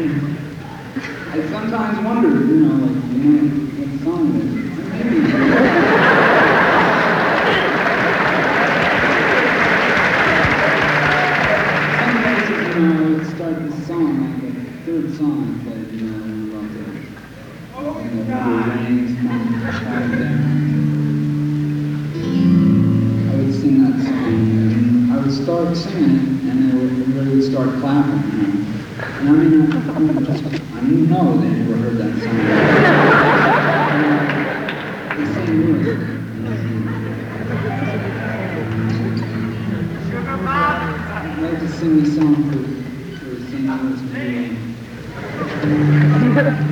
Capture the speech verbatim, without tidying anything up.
I sometimes wonder, you know, like, you know, what song it is. Maybe. Some places, you know, I would start this song, like the third song I played, you know, about the, you know, the rains coming down. I would sing that song, and I would start singing it, and then everybody would start clapping, you know. And I mean, I, I, mean, just, I didn't know they never heard that song. The same lyrics. I'd like to sing this song for, for Saint Louis community.